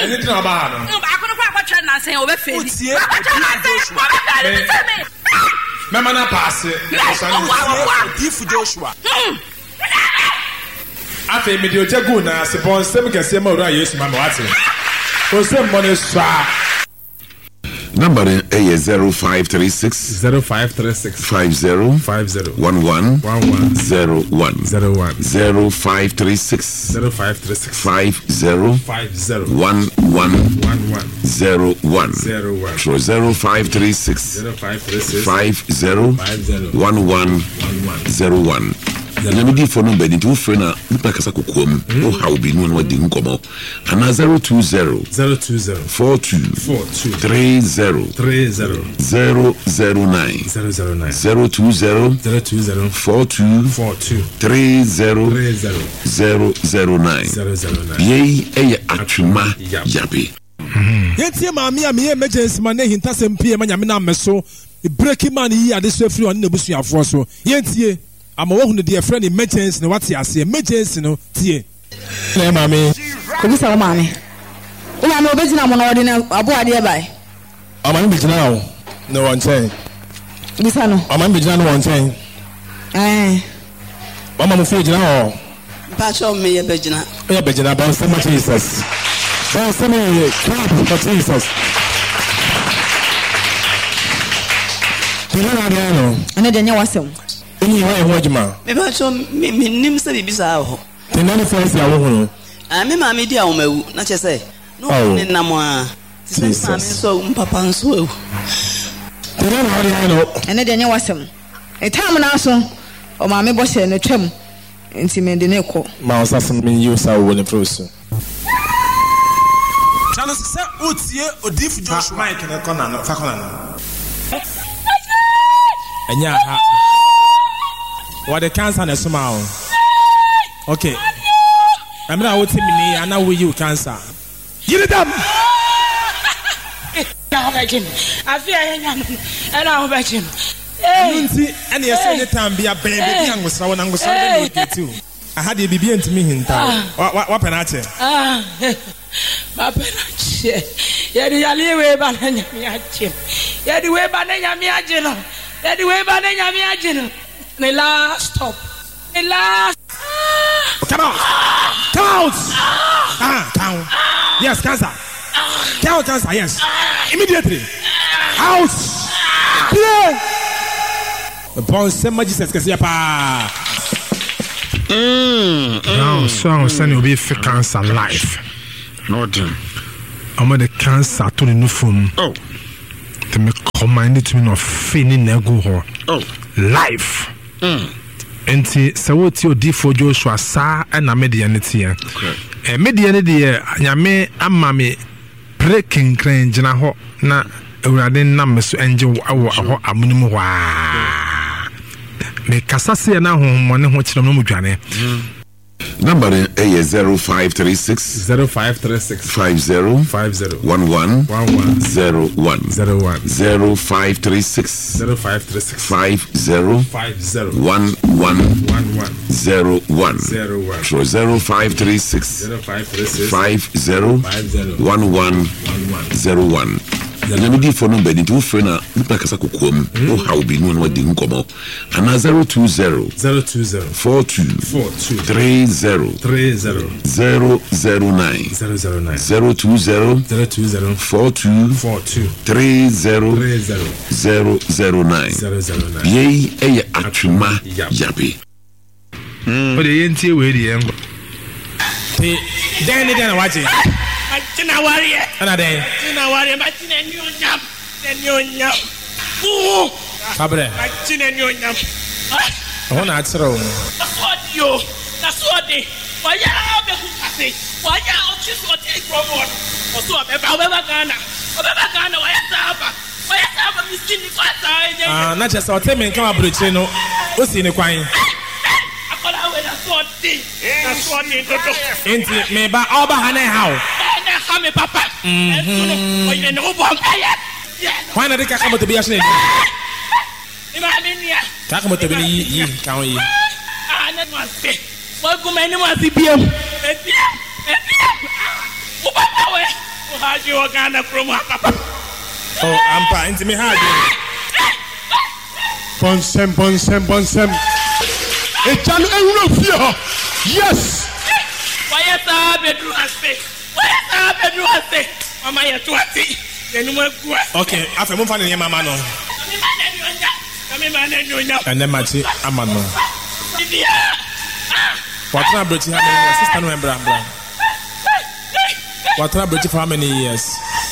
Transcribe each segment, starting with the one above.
Anything about him. I couldn't quite watch and say over face. Mama na pass it. If Joshua. After me do jagu na se bon sem ke se ma ora Yesu mama wate. O se mo ne swa. Number is 0536 0536 50 50 11 11 01 01 0536 0536 50 50 11 11 01 01 so 0536 0536 50 50 11 01 Nyamidi for number ni tu friend na nipa kasa kokom o how be no na di nkomo ana 020 020 42 30 30 009 009 020 020 42 30 009 ye eye atwuma yabe Yentie maami a me emergency man na hinta sempie ma nyame na meso breaking man yi ade so afiri on na busuafo so yentie ama wo hunu de friend emergency na wate ase emergency no tie na maami ko bisa wo maami wo maami obejina mo na odi na abo ade e bai amani bejina o no one time bisa no amani bejina no one time mama mo fi jina o pa cho me ye bejina ba so much Jesus ba so me clap for Jesus Tena na no ene de nya wasem Any way, what you ma? Me ba cho me nim se bibisa ho. The none first ya wo. Me ma me dia o mawu na che say. No ni nam a. Ti se ma me so papa nso ewu. The none how no. Ene de nya wasem. E time na so o ma me bo she no twam. Enti me de ne ko. Ma osasem me use awo ne proso. Chana se otie odif Joshua Mike na kona no fa kona no. Enya ha. What the cancer na suma o. Okay. I'm not what me ni ana we you cancer. Give it them. Now virgin. I fear enya and now virgin. Nti and yes anytime be a baby angusra wona angusra dey get you. I had a baby ntimi hinta. What penache? Ma penache. Yedi yali we ba na nyame ache. Yedi we ba na nyame ache no. Yedi we ba na nyame ache no. The last stop. The last. Come out. Come out. Down. Yes, cancer. Down, cancer. Yes. Immediately. Out. Clear. The boss said, "Jesus, can see pa." Now, so send you be for cancer life. not I'm the cancer to the new phone. oh To me command it to me no feeling nego ho. oh Life. Enti se woti odi for Joshua sa na media ne tie. Media ne de nyame ama me breaking crane gina ho na awurade nam so enje wo ho amunum ho a. Me kasase na honhomone ho kire no mudwane. Number is 0536 0536 50 50 11 11 01 01 0536 0536 50 50 11 11 01 01 so 0536 0536 50 50 11 01 Nyamidi for number ni tu friend na nipa kasa kokom o how be no wadi nkomo ana 020 020 42 42 30 30 009 009 020 020 42 42 30 30 009 009 ye eye atwuma yabe o de yentie we de yengo Te den waje. Tina warrior. Ana den. Tina warrior. Tina nyonyam. Ooh. Kabre. Tina nyonyam. Ho na atro. Yo. That's what they. Why ya be hukase? Why ya otis what take from one? Oso obeba Ghana. Obeba Ghana why ya saba? Why ya saba miskin kwa sai. Na just o tell me come abroche no. O si ni kwan. That's what they do. Enti me ba oba hane how. Me papa. You know what? Why na de ka kamo to be asne. Imaminia. Ka kamo to be yi kan yi. Na no ase. Wa go me ni mo ase biem. Biem. Wo papa we. Haji Ogana from Papa. Oh, ampa into me hard. Bonsem. A channel and fear. Yes. Why is our bedroom has stay? Mama, you're 20. Okay, after moving on, Mama, no. And then Machi, Amano. What are British assistant member? What are British for how many years?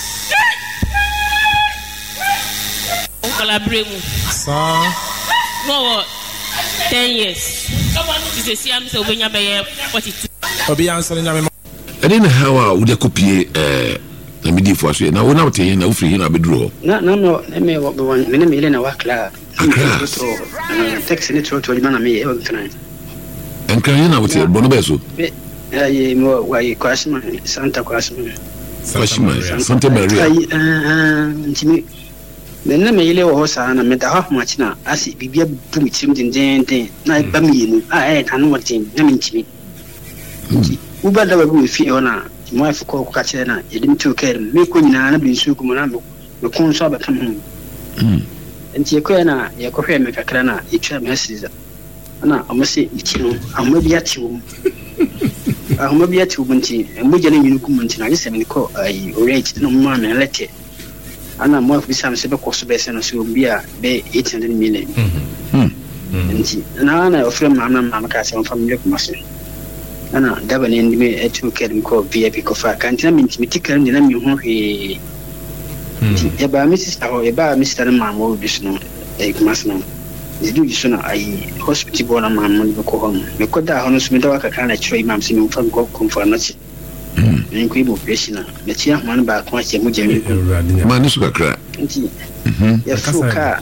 Sir? No, 10 years. This is a CM, so when you're 42. I'll be answering. I didn't know how would I copy the media for us. Now, we're not taking no free in a bedroom. No, let me walk the 1 minute in a work club. Text it to the man of me every time. And can you know what's a bonobeso? Why you question my Santa Crasman? Santa Maria. The name of Hosa and I met a half much now. I see be a boom, Jim, night Bammy. I know what Jim, naming to me. Uber will Fiona, my wife called Catchena, you didn't take care of me, Queen, and I've been so good. The corn sob at home. And Tiaquena, Yacofe make a crana, each message. And I must say, I'm maybe at you. I'm maybe at you, and we're getting you comment. I just haven't called a rate no man and let it. And I'm more of some cost base and so be a bay 800 million. And now I offer Mamma Castle from York Master. And I double in me a 2 can call VIP Cofa. Can't tell me to take and then you won't be about Mrs. or about Mr. Mamma, this no, a master. Is do you sooner I hospital born a man will go home. Because that honors me dark, I can't trade Mam Simon from go come for nothing. And Queen of Peshina, the chair one back once a Mujami. Manuska crack. Your full car.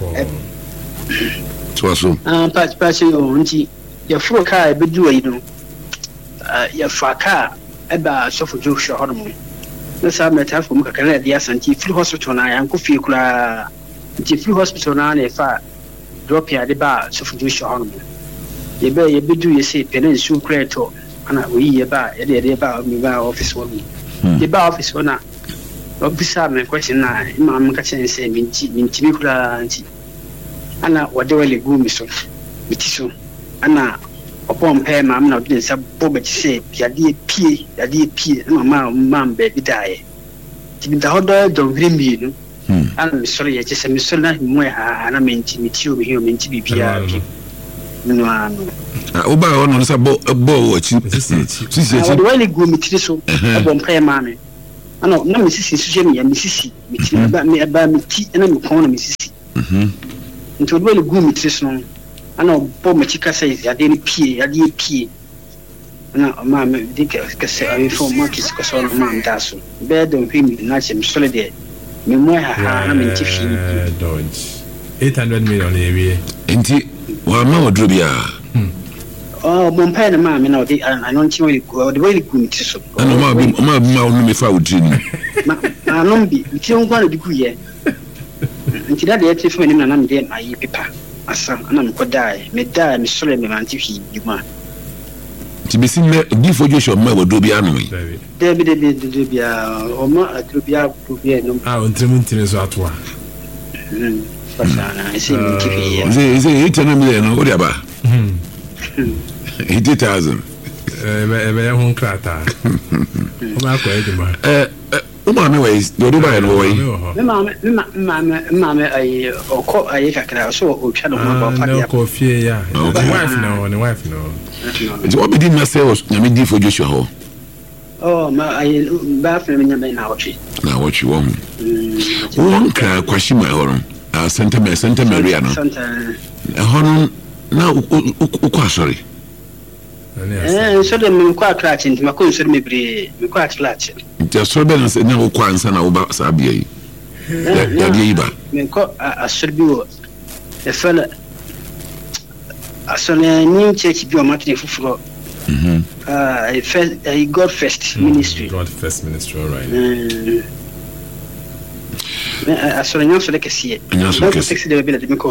So, passing your auntie. Your full car, but do you know? Your far car about Sofa Joshua Hormone. Let's have met from Kakana, the Asante Flu Hospital. I am Kofi Kula. The Flu Hospital now, if I drop here at the bar, Sofa Joshua Hormone. You better you do you say Peninsula Creator. And we about me by office one. The bar office one. Beside my question, Mamma Catchin say, Mintimicula auntie. Anna, what do I go, Miss? Mitiso. Anna, upon pay Mamma, not been some Bobet say, Yadia P, Mamma, baby die. To be the other don't bring me, I'm sorry, I just am so nice, and I mean to meet you, human to be PRP. No, Oba on a bow, which is really good Mitiso, upon pay Mammy. I know, no, Mrs. Jimmy and Mrs. about me about me tea and I'm calling Mrs. Into really good Mitiso. I know Bob Machika says, I didn't pee, Now, Mamma, Dick, I for Marcus Casson, Mam Dasso. Bed don't pay me, Natchem Solid. Memoir, I'm in Tiffy. 800 million a year. Indeed, well, no, Drubia. Oh, Montpellier, and Mamma, I don't really go the way good Mitiso. I know my found Jimmy. I don't be, you don't want to be good yet. Until that, the when I'm there, my paper. Asa anam ko die me die me sole me manti hwi djuma ti be sin me before you show me wodo bia no me de bia o ma adrobia no ontrim so atoa pasana ese me tifi ze 8 million no odi aba 80,000 ebe hun krata o ma ko eduma Uma me ways, do buy no way. Mama, I call I kakra so o twa no ba pa no coffee ya. Wife no. It's what be didn't say was na me di for Joshua ho. Oh, ma I ba fa me nyame na watch. Na watch you one. One ka kwashi my horon. Santa Maria no. Santa. Horon na ukwa sorry. So the me kwa clutch into my concern me bre me kwa clutch. Just so balance na ukwa ansa na uba sabia yi. Ya bi ba. Me ko asorbi e fela asone ni church bi o matne fufuro. I God First Ministry. God First Ministry, all right. Asone nyo so de kese. Nyo so kese. Taxi de bi de me ko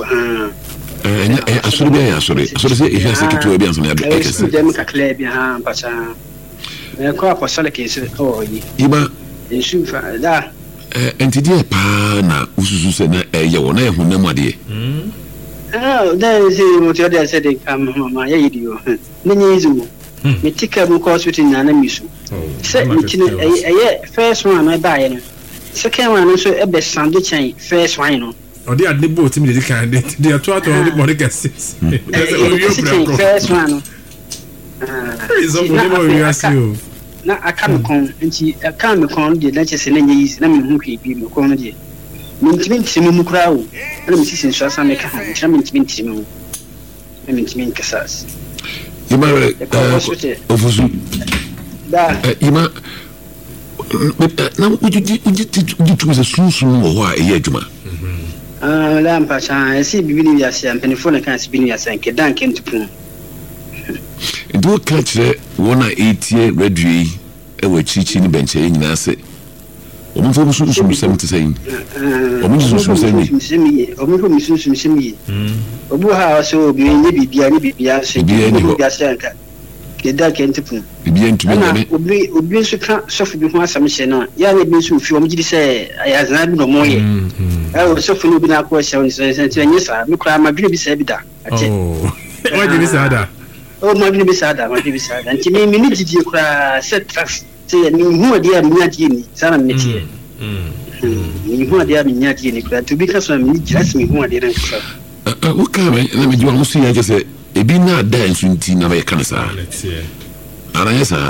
sorry say if you say to be answer na dem ka clear bi pacha me ko apostolic is oh yi iba nsu fa da entidi pa na ususu se na ye wo na ye honam ade da se mo to da se de kam mama ye yidi yo nenye izu me tika mu ko hospital na na misu se ntine first one na ba ye no second one so e be sande chain first one no odi ade bo timi de kan de ato de body gases first one is of the more you assume na aka me kon nti aka me kon de na chese na nyi na me hu kwe bi me kon no de mentimi ntimi mu kura wo na me sisi nso asa me ka ha nti na mentimi ntimi mu na mentimi nkasas ima ofusu da ima na uji tu se sunsun wo ho a eye adwuma la mpacha esi bibini bi ase ampenifo na kan sibini ase nke dan kentupu do catch wona etie radio yi e wa chichi ni benche nyina se omo fo sunsun sem te sei omo sunsun sem ni omo fo sunsun sem yi obu ha so bi nye bibia so bi ase anka ke dan kentupu bibia ntumi ne obi so ka sofu bi ho asam hye na ya na bi so fi omo gidi se ayazana bi no moye sofu no bi na ko hye on se nye sa mi kura ma bi bi se bi da ate o gidi sa da ma bi sa da nti mi ni gidi kura set tracks se ni hu ade a mi ade ni sana mi tie ni hu ade a mi ade ni kura to bi ka so mi just mi hu ade ran ka o ka me na me jiwa musu ya se ebi na da ensu nti na be kan sa ara yesa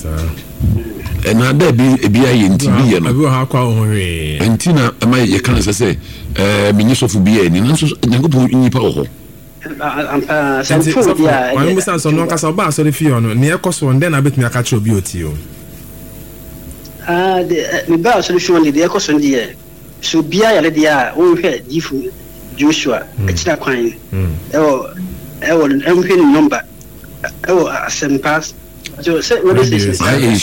na da ebi aye nti bi ye no abi ha kwa ho hwe nti na ama ye kan sa se mi nyisofu bi ye ni na so nyankopon nyipa ho ampa sanfo dia wa mu san so no kasa ba so le fi ono ne ekoso nde na betumi aka chiro bi oti o me ba so le fi ono de ekoso ndi so bia ya le dia o hwe difu Joshua akira kwan ewo emhwe ni number ewo asempas so say what is this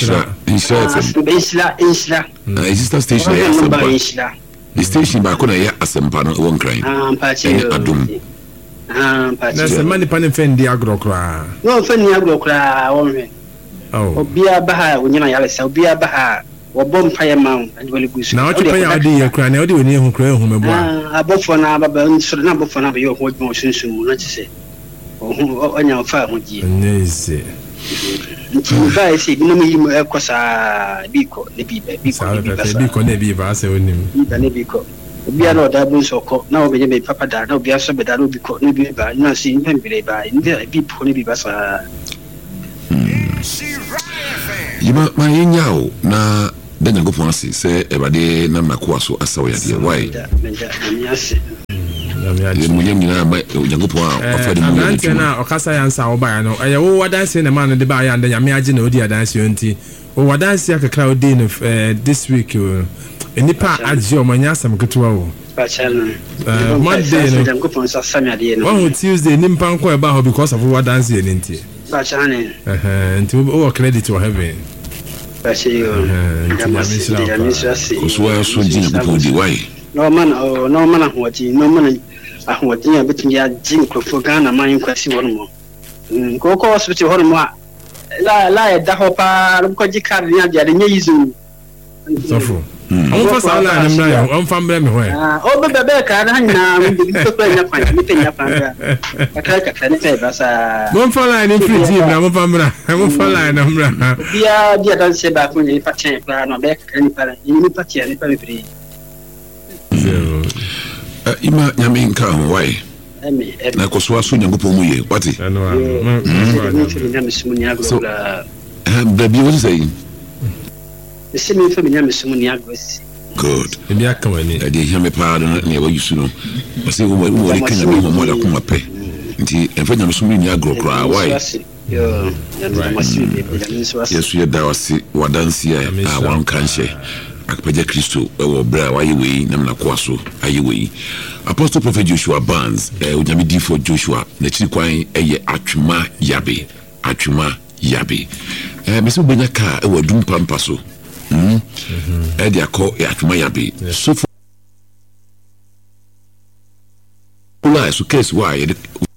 Insha sister station the station ba ko na ya asempa no won kran adum na se mani panin fendi agrokra no fendi agrokra wonwe obia ba ha wonyina yale sa obia ba ha wobom paye maun adwale gusu na ochi paye adi ye kra na odi woni ehun kra ehun mebo abofo na baba nsoro na abofo na be yo ho dwon sunsun mu na chese onya fa ho ji neze ba ese bi no mi mu ekosa biko ne biko ne bi ba se onim ne biko obia na oda bu soko na obenye be papa da na obia so be da no biko ne bi ba na si mpembere ba ne bi po ne bi ba sa yima ma yenyao na denya go ponsi se ebade na makoa so asawo ya de why ye munyem nyina ba nyankopon a afade mu ya na okasa ya nsa wo ba ya no eye wo wadanse na man de ba ya nda nyame age na odi adanse yonti wo wadanse akakra odi no this week enipa age o manya asam ketewa wo Monday no nyankopon sa samia de no wo Tuesday nimpa nko e ba ho because of wadanse ye nti bachane nti wo credit wo heaven bachiyo kuswa so jin ko di why no man ahwati ya betin ya jin ko Ghana man kwasi wonmo ko hospital hormo la ya da hopa ko jikar ya dia de nyizu sofo on fa sala na mra ya on fa mra me ho o bebe ka na na mi to ko nya kwa mi penya pa ka ne pe basa mon fa la ni free team na mon fa la na mra dia dan se ba ko ni pa chen pa no be ka ni pa ni pa chen ni pa mi free ima nyame nka ho why na ko so aso nyankopon mu ye wati so baby what is saying simi fa menya mesumu ni agwesi good ndi akamani ade hame pa na ne wa yusu no ase wo ri kenya mo mo la kuma pe nti enfa nya mesumu ni agrokra why yo yesu ye da wasi wadansi a wan kanche akpaja Kristo ewo bra wa yewe na mnakoa so ayewe Apostle Prophet Joshua Barnes onyame di for Joshua na chiri kwan eye atwuma yabe meso benya ka ewo dum pampa so edi akọ atwuma yabe so for la so case why